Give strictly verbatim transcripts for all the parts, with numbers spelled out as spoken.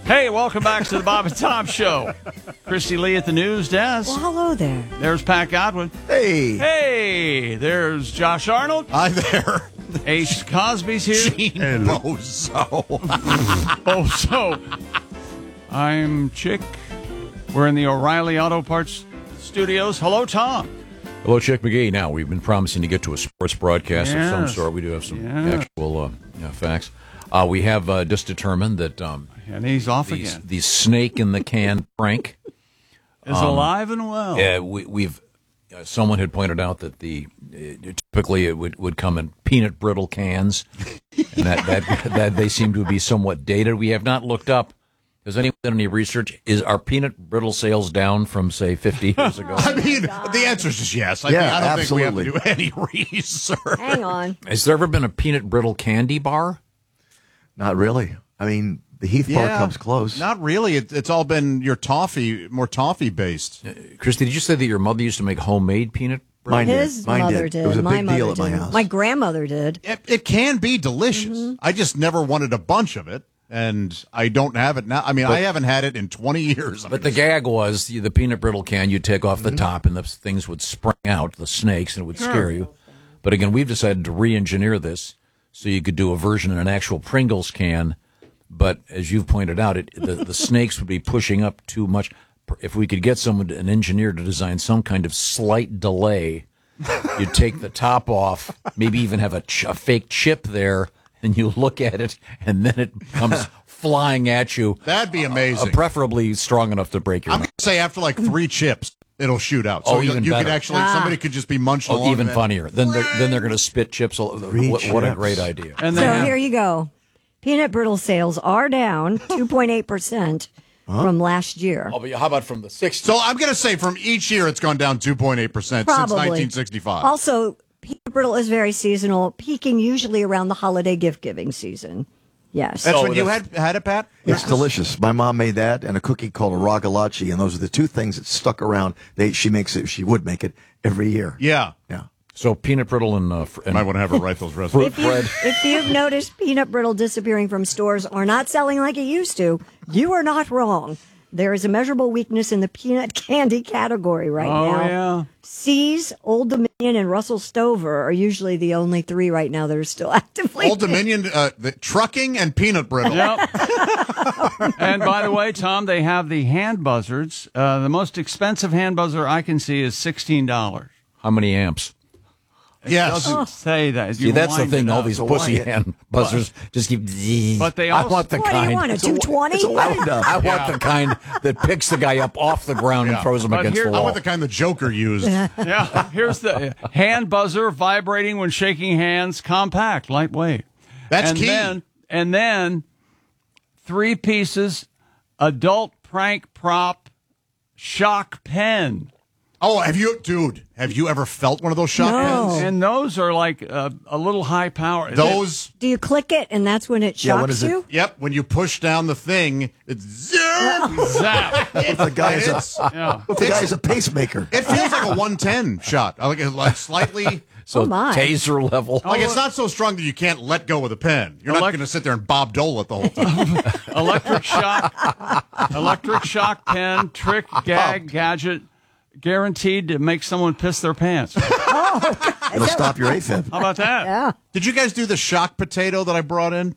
Hey, welcome back to the Bob and Tom Show. Christy Lee at the news desk. Well, hello there. There's Pat Godwin. Hey. Hey, there's Josh Arnold. Hi there. Ace Cosby's here. Gene Bozo. Oh, so I'm Chick. We're in the O'Reilly Auto Parts studios. Hello, Tom. Hello, Chick McGee. Now, we've been promising to get to a sports broadcast Yes. of some sort. We do have some Yes. actual uh, yeah, facts. Uh, we have uh, just determined that um, And he's off the, again. the snake in the can prank, Is um, alive and well. uh, we, we've uh, someone had pointed out that the uh, typically it would, would come in peanut brittle cans, and that, that that they seem to be somewhat dated. We have not looked up. Has anyone done any research? Is our peanut brittle sales down from, say, fifty years ago? I mean, the answer is just yes. I, Yeah, mean, I don't absolutely. think we have to do any research. Hang on. Has there ever been a peanut brittle candy bar? Not really. I mean, the Heath Bar comes close. Not really. It, it's all been your toffee, more toffee based. Christy, did you say that your mother used to make homemade peanut brittle? Mine did. His Mine mother did. did. It was a My big mother deal at my did. house. My grandmother did. It, it can be delicious. Mm-hmm. I just never wanted a bunch of it, and I don't have it now. I mean, I haven't had it in twenty years. But the gag was the, the peanut brittle can, you'd take off the top and the things would spring out, the snakes, and it would scare you. But again, we've decided to re-engineer this so you could do a version in an actual Pringles can. But as you've pointed out, it the, the snakes would be pushing up too much. If we could get someone, an engineer, to design some kind of slight delay, you'd take the top off, maybe even have a, ch- a fake chip there, and you look at it, and then it comes flying at you. That'd be amazing. Uh, preferably strong enough to break your I'm neck. going to say after like three chips, it'll shoot out. So Oh, you, even you could better. actually, Ah. somebody could just be munching Oh, along. even and then- funnier. Then they're, then they're going to spit chips. all- Three What, what a chips. great idea. And they So have- here you go. Peanut brittle sales are down two point eight percent from last year. Oh, but how about from the sixties? So I'm going to say from each year, it's gone down two point eight percent since Probably. nineteen sixty-five. Also, peanut brittle is very seasonal, peaking usually around the holiday gift-giving season. Yes. That's Oh, when you had that's- had it, Pat? It's delicious. My mom made that and a cookie called a ragalachi, and those are the two things that stuck around. They she makes it. She would make it every year. Yeah. Yeah. So peanut brittle and, uh, fr- and Might want to have her write those recipes. If, you, if you've noticed peanut brittle disappearing from stores or not selling like it used to, you are not wrong. There is a measurable weakness in the peanut candy category right Oh, now. yeah. See's, Old Dominion, and Russell Stover are usually the only three right now that are still actively. Old Dominion, uh, the trucking and peanut brittle. Yep. And by the way, Tom, they have the hand buzzards. Uh, the most expensive hand buzzer I can see is sixteen dollars. how many amps? Yes. Doesn't say that. See, that's the thing. All these So pussy why- hand buzzers just keep. But they I also- want the What do kind. you want, a two twenty? It's a wind up. I want the kind that picks the guy up off the ground and Yeah. throws him But against here- the I wall. want the kind the Joker used. Yeah, here's the hand buzzer vibrating when shaking hands, compact, lightweight. That's and key. Then, and then three pieces, adult prank prop, shock pen. Oh, have you, dude, have you ever felt one of those shock No. pens? And those are like uh, a little high power. Those, Do you click it and that's when it Yeah, shocks what is it? you? yep, when you push down the thing, it's zip. Zap. The guy's a, It's- Yeah. the guy's a pacemaker. It feels like a one ten shot. I like it like slightly, so Oh, my. taser level. like it's not so strong that you can't let go of the pen. You're not Elect- going to sit there and Bob Dole it the whole time. Electric shock, electric shock pen, trick, gag, gadget, guaranteed to make someone piss their pants. How It'll stop your AFib. about that? Yeah. Did you guys do the shock potato that I brought in?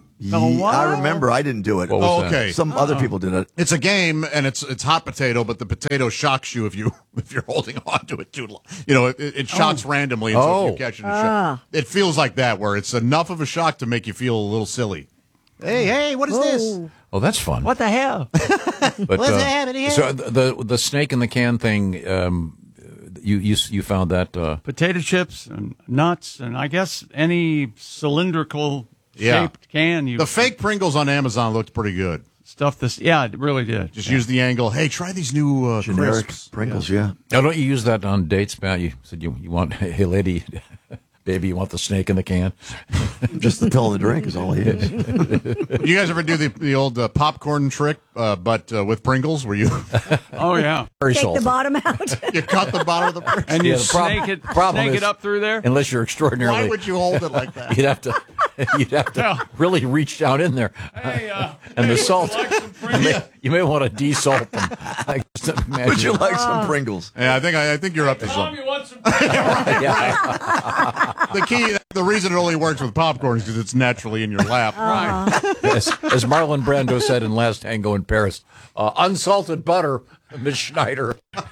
Ye- what? I remember. I didn't do it. What was Oh, that? okay. Some other people did it. It's a game, and it's it's hot potato, but the potato shocks you if you if you're holding on to it too long. You know, it, it shocks randomly, and so Oh. if you catch it, in a shock. It feels like that, where it's enough of a shock to make you feel a little silly. Hey, hey, what is this? Oh. Oh, that's fun. What the hell? But, What's uh, happening here? So the the snake in the can thing. Um, you you you found that. Uh, Potato chips and nuts, and I guess any cylindrical Yeah. shaped can you The fake Pringles on Amazon looked pretty good. stuff this. Yeah, it really did. Just use the angle. Hey, try these new uh, Generic crisps. Pringles, yeah. now, don't you use that on dates, Pat? You said you you want hey lady, baby, you want the snake in the can? Just the pill in the drink is all he is. You guys ever do the the old uh, popcorn trick, uh, but uh, with Pringles, where you Oh yeah, Very Take salty. the bottom out. you cut the bottom of the Pringles? and you Yeah, the prob- snake it, problem snake is- it up through there. Unless you're extraordinarily, Why would you hold it like that? you'd have to you'd have to Yeah. really reach down in there, Hey, uh, and hey, the would salt. you like some You may, you may want to de-salt them. I just imagine. Would you like some Pringles? Yeah, I think I, I think you're up to something. you want some? Yeah. The key, the reason it only works with popcorn is because it's naturally in your lap. Right. as, as Marlon Brando said in Last Tango in Paris, uh, unsalted butter, Miss Schneider.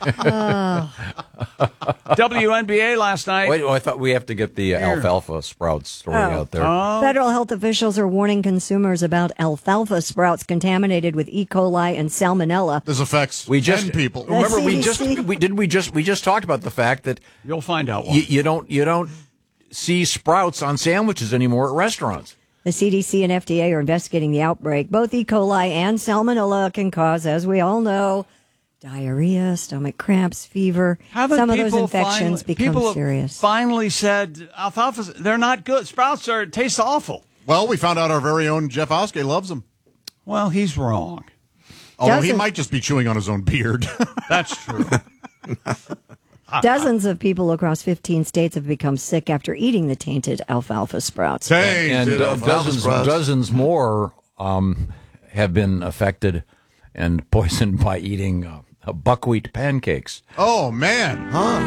W N B A last night. Wait, oh, I thought we have to get the uh, alfalfa sprouts story Oh. out there. Federal health officials are warning consumers about alfalfa sprouts contaminated with E. coli and salmonella. This affects we just ten people. remember we just C D C. we didn't we just we just talked about the fact that You'll find out why. you, you don't you don't see sprouts on sandwiches anymore at restaurants. The C D C and F D A are investigating the outbreak. Both E. coli and salmonella can cause, as we all know, diarrhea, stomach cramps, fever. Haven't Some of those people infections finally, become people have serious. finally said alfalfa, they're not good. Sprouts are taste awful. Well, we found out our very own Jeff Oskey loves them. Well, he's wrong. Although he Doesn't- might just be chewing on his own beard. That's true. Dozens of people across fifteen states have become sick after eating the tainted alfalfa sprouts. Dang, And dude, uh, alfalfa dozens sprouts. dozens more um, have been affected and poisoned by eating uh, uh, buckwheat pancakes. Oh, man. Huh?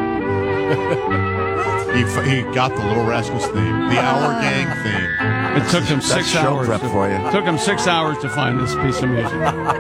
He, f- he got the Little Rascals theme, the Our Gang theme. It took him That's six show hours. prep to, for you. Took him six hours to find this piece of music.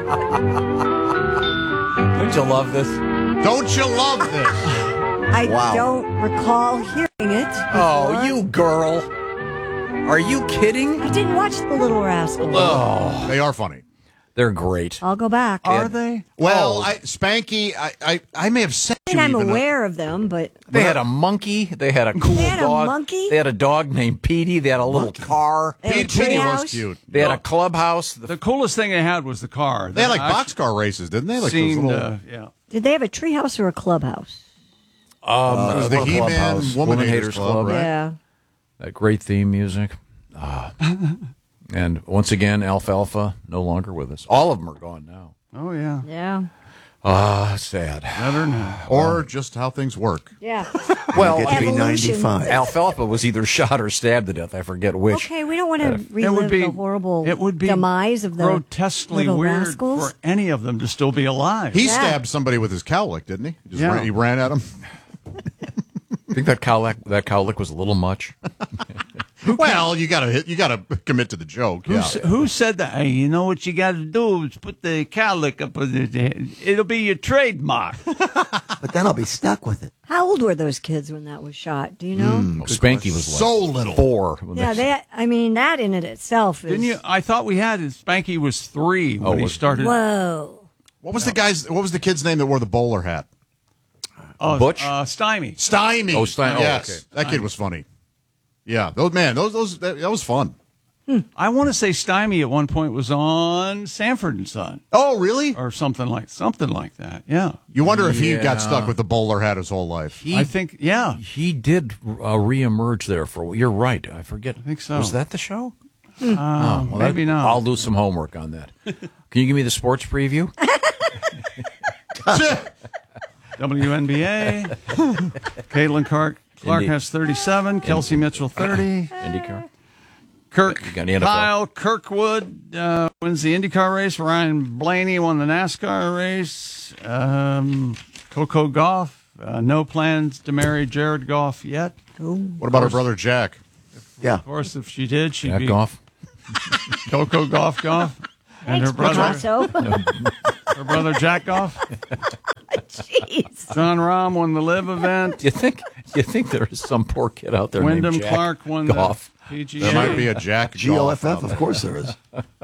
Don't you love this? Don't you love this? I Wow. don't recall hearing it. Oh, before. you girl. Are you kidding? I didn't watch The Little Rascals. Oh, They are funny. they're great. I'll go back. Are they? Well, I, Spanky, I, I, I may have sent I you mean, I'm even a- aware of them, but They had a monkey. They had a cool They had a dog. monkey? They had a dog named Petey. They had a little car. They had a Pete Petey was treehouse? cute. They had a clubhouse. The The coolest thing they had was the car. They had like I boxcar races, didn't they? Like seemed, those little, uh, yeah. did they have a treehouse or a clubhouse? Um, it was the little He-Man clubhouse. Woman Woman Haters Haters Club, Club. right? Yeah. That great theme music. Ah. And once again, alfalfa no longer with us. All of them are gone now. Oh, yeah. Yeah. Ah, sad. Better now. or just how things work. Yeah. Well, Get to be Evolution. ninety-five. alfalfa was either shot or stabbed to death. I forget which. Okay, we don't want to It relive would be the horrible it would be demise of the grotesquely Little weird Rascals. for any of them to still be alive. He Yeah. stabbed somebody with his cowlick, didn't he? He Just Yeah. ran, he ran at him. I think that cowlick, that cowlick was a little much. Well, you gotta hit, you gotta commit to the joke. Who, Yeah. s- who said that? Hey, you know what you got to do is put the cowlick up on the head. It'll be your trademark. But then I'll be stuck with it. How old were those kids when that was shot? Do you know? Oh, Spanky was like So little. four. when Yeah, that- they. I mean, that in it itself is. Didn't you? I thought we had is Spanky was three when Oh, he was- started. Whoa. What was the guy's? What was the kid's name that wore the bowler hat? Oh, Butch? uh, Stymie. Stymie. Oh, Stymie. Oh, Yes, okay. that kid was funny. Yeah, those man, those those that, that was fun. I want to say Stymie at one point was on Sanford and Son Oh, really? or something like something like that. Yeah, You wonder if he Yeah. got stuck with the bowler hat his whole life. He, I think. Yeah, he did uh, reemerge there for. You're right. I forget. I think so. Was that the show? uh, Oh, well, maybe that- not. I'll do some homework on that. Can you give me the sports preview? W N B A. Caitlin Clark Clark Indy. has thirty-seven. Kelsey Mitchell thirty. IndyCar. Kirk You got any N F L? Kyle Kirkwood uh, wins the IndyCar race. Ryan Blaney won the NASCAR race. Um, Coco Goff, uh, no plans to marry Jared Goff yet. What about her brother Jack? Yeah. Of course, if she did, she'd Jack be Goff. Coco Goff Goff. And her brother, Picasso. her brother Jack Goff. Jeez. John Rahm won the Live event. Do you think? Do you think there is some poor kid out there Wyndham named Jack Clark won Goff? the P G A. There might be a Jack G L F F, Goff out of course there is.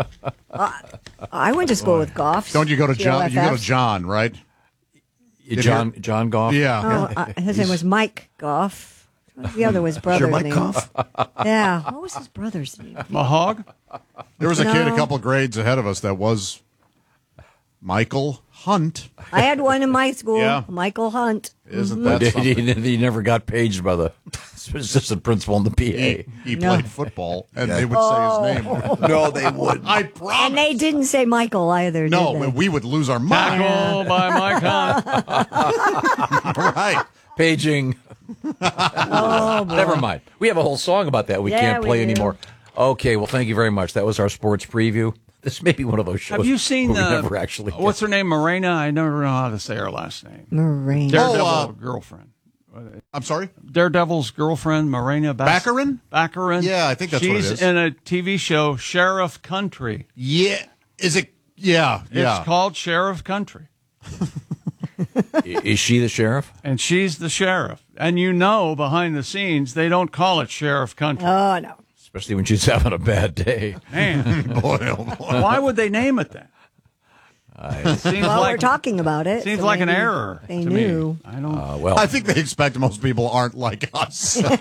I went to school with Goff. Don't you go to John? You go to G L F F. John, right? John John Goff. Yeah. Oh, uh, his name was Mike Goff. The other was brother's Sure, Mike name. Koff. Yeah. What was his brother's name? Mahog. There was a kid a No. couple grades ahead of us that was Michael Hunt. I had one in my school. Yeah. Michael Hunt. Isn't But that he, something? he, he never got paged by the assistant principal in the P A. He, he No. played football, and Yeah. they would say his name. No, they wouldn't. I And promise. they didn't say Michael either. No, did they? we would lose our mind. Tackle by Mike Hunt. Right. Paging. Oh, boy. Never mind. We have a whole song about that. We Yeah, can't we play do. anymore. Okay, well, thank you very much. That was our sports preview. This may be one of those shows. Have you seen where we uh, never actually what's her name? Morena? I never know how to say her last name. Morena. Daredevil Oh, uh, girlfriend. I'm sorry? Daredevil's girlfriend, Morena Bass- Baccarin? Baccarin. Yeah, I think that's what it She's is. in a T V show, Sheriff Country. Yeah. Is it? Yeah. Yeah. It's called Sheriff Country. Is she the sheriff? And she's the sheriff. And you know, behind the scenes, they don't call it Sheriff Country. Oh, no. Especially when she's having a bad day. Man, boy, oh boy. why would they name it that? It seems Well, like we're talking about it. seems so like an maybe error They to knew. me. I don't. Uh, well, I think they expect most people aren't like us. yeah,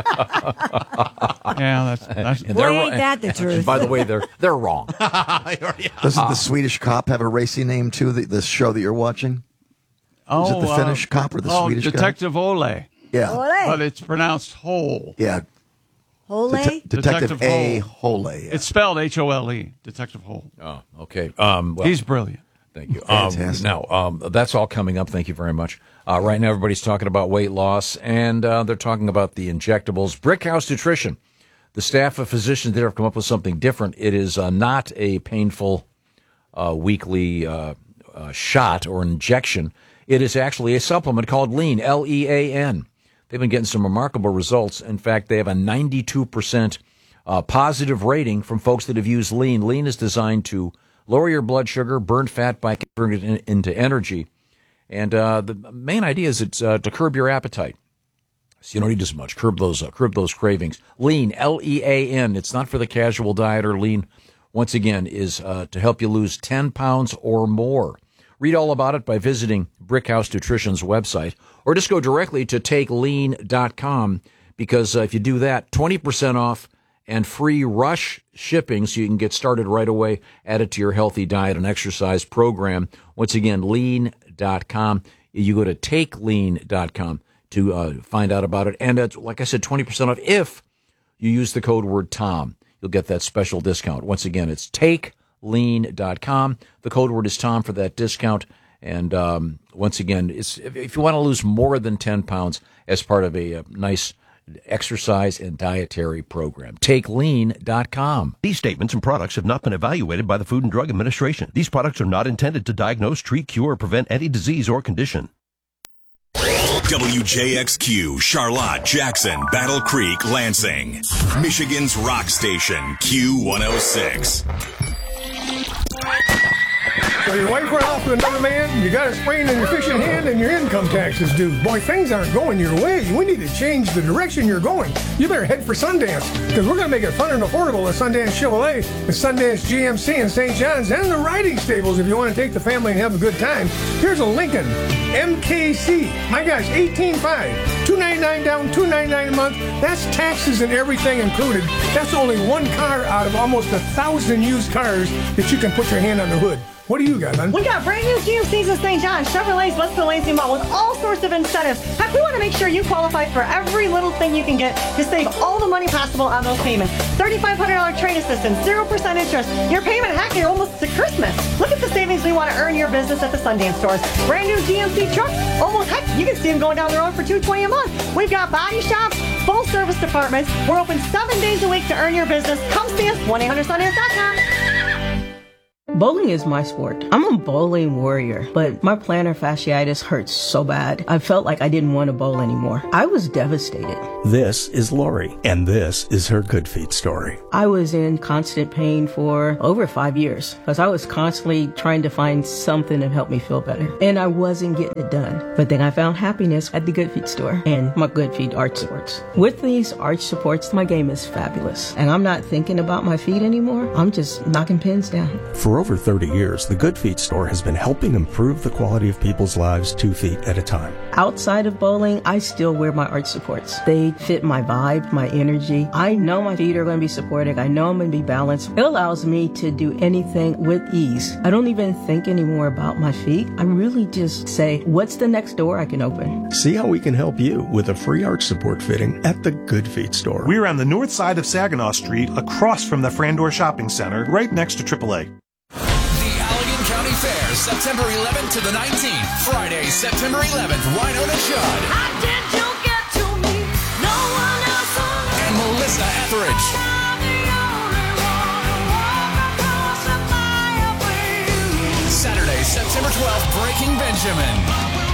that's, that's and Boy, they're ain't wrong- that the and truth. by the way, they're they're wrong. Doesn't the Swedish Cop have a racy name too? The, the show that you're watching? oh, Is it the uh, Finnish cop or the oh, Swedish guy? Detective Ole, Yeah, Ole. but it's pronounced Hole. yeah. Ole? Det- Detective, Detective A. Hole. Hole. Yeah. It's spelled H O L E. Detective Hole. Oh, okay. Um, well, He's brilliant. Thank you. Um, Fantastic. now, um, that's all coming up. Thank you very much. Uh, right now, everybody's talking about weight loss, and uh, they're talking about the injectables. Brickhouse Nutrition, the staff of physicians there have come up with something different. It is uh, not a painful uh, weekly uh, uh, shot or injection. It is actually a supplement called Lean, L E A N. They've been getting some remarkable results. In fact, they have a ninety-two percent uh, positive rating from folks that have used Lean. Lean is designed to lower your blood sugar, burn fat by converting it in, into energy. And uh, the main idea is it's uh, to curb your appetite. So you don't eat as much. Curb those uh, curb those cravings. Lean, L E A N. It's not for the casual dieter. Lean, once again, is uh, to help you lose ten pounds or more. Read all about it by visiting Brickhouse Nutrition's website, or just go directly to take lean dot com, because uh, if you do that, twenty percent off and free rush shipping so you can get started right away. Add it to your healthy diet and exercise program. Once again, lean dot com. You go to take lean dot com to uh, find out about it. And it's, like I said, twenty percent off if you use the code word Tom. You'll get that special discount. Once again, it's take lean dot com. The code word is Tom for that discount. And um, once again, it's, if, if you want to lose more than ten pounds as part of a, a nice exercise and dietary program, take lean dot com. These statements and products have not been evaluated by the Food and Drug Administration. These products are not intended to diagnose, treat, cure, or prevent any disease or condition. W J X Q, Charlotte, Jackson, Battle Creek, Lansing. Michigan's rock station, Q one oh six. So your wife went off with another man, you got a sprain in your fishing hand, and your income tax is due. Boy, things aren't going your way. We need to change the direction you're going. You better head for Sundance, because we're going to make it fun and affordable at Sundance Chevrolet, the Sundance G M C in Saint John's, and the riding stables if you want to take the family and have a good time. Here's a Lincoln M K C. My gosh, eighteen five. two ninety-nine down, two ninety-nine a month. That's taxes and everything included. That's only one car out of almost a thousand used cars that you can put your hand on the hood. What do you got, hon? We got brand new G M Cs in Saint John, Chevrolet's West Lansing Mall with all sorts of incentives. Heck, we want to make sure you qualify for every little thing you can get to save all the money possible on those payments. thirty-five hundred dollars trade assistance, zero percent interest. Your payment, heck, you're almost to Christmas. Look at the savings we want to earn your business at the Sundance stores. Brand new G M C trucks, almost, heck, you can see them going down the road for two hundred twenty dollars a month. We've got body shops, full service departments. We're open seven days a week to earn your business. Come see us, one eight hundred sundance dot com. Bowling is my sport. I'm a bowling warrior, but my plantar fasciitis hurts so bad. I felt like I didn't want to bowl anymore. I was devastated. This is Lori, and this is her Good Feet story. I was in constant pain for over five years because I was constantly trying to find something to help me feel better, and I wasn't getting it done. But then I found happiness at the Good Feet store and my Good Feet arch supports. With these arch supports, my game is fabulous, and I'm not thinking about my feet anymore. I'm just knocking pins down. For over thirty years, the Good Feet store has been helping improve the quality of people's lives two feet at a time. Outside of bowling, I still wear my arch supports. They fit my vibe, my energy. I know my feet are going to be supported. I know I'm going to be balanced. It allows me to do anything with ease. I don't even think anymore about my feet. I really just say, what's the next door I can open? See how we can help you with a free arch support fitting at the Good Feet store. We're on the north side of Saginaw Street, across from the Frandor Shopping Center, right next to triple A. County Fair, September eleventh to the nineteenth. Friday, September eleventh, Winona Judd. How did you get to me? No one else on and Melissa Etheridge. September twelfth, Breaking Benjamin.